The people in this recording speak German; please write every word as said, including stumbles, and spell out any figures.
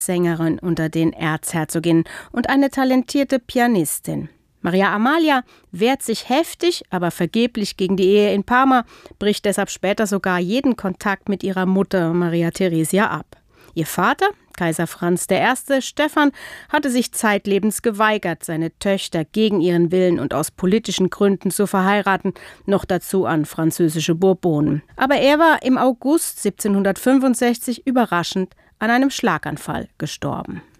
Sängerin unter den Erzherzoginnen und eine talentierte Pianistin. Maria Amalia wehrt sich heftig, aber vergeblich gegen die Ehe in Parma, bricht deshalb später sogar jeden Kontakt mit ihrer Mutter Maria Theresia ab. Ihr Vater, Kaiser Franz der Erste. Stephan, hatte sich zeitlebens geweigert, seine Töchter gegen ihren Willen und aus politischen Gründen zu verheiraten, noch dazu an französische Bourbonen. Aber er war im August siebzehnhundertfünfundsechzig überraschend an einem Schlaganfall gestorben.